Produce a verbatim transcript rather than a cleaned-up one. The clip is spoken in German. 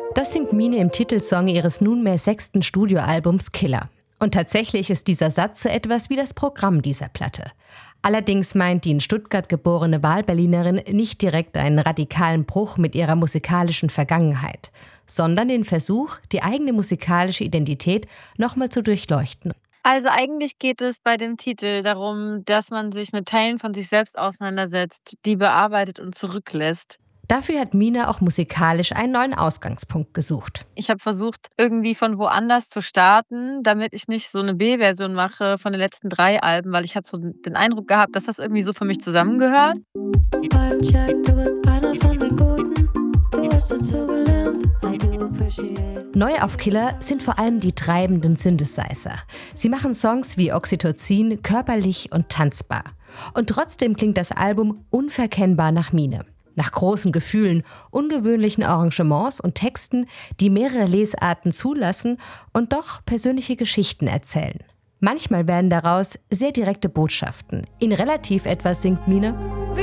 Das singt Mine im Titelsong ihres nunmehr sechsten Studioalbums Killer. Und tatsächlich ist dieser Satz so etwas wie das Programm dieser Platte. Allerdings meint die in Stuttgart geborene Wahlberlinerin nicht direkt einen radikalen Bruch mit ihrer musikalischen Vergangenheit, sondern den Versuch, die eigene musikalische Identität nochmal zu durchleuchten. Also eigentlich geht es bei dem Titel darum, dass man sich mit Teilen von sich selbst auseinandersetzt, die bearbeitet und zurücklässt. Dafür hat Mine auch musikalisch einen neuen Ausgangspunkt gesucht. Ich habe versucht, irgendwie von woanders zu starten, damit ich nicht so eine B-Version mache von den letzten drei Alben, weil ich habe so den Eindruck gehabt, dass das irgendwie so für mich zusammengehört. Vibe-Check, du bist einer von den Guten, du hast dazugelernt, I do appreciate. Neu auf Killer sind vor allem die treibenden Synthesizer. Sie machen Songs wie Oxytocin körperlich und tanzbar. Und trotzdem klingt das Album unverkennbar nach Mine. Nach großen Gefühlen, ungewöhnlichen Arrangements und Texten, die mehrere Lesarten zulassen und doch persönliche Geschichten erzählen. Manchmal werden daraus sehr direkte Botschaften. In Relativ etwas singt Mine: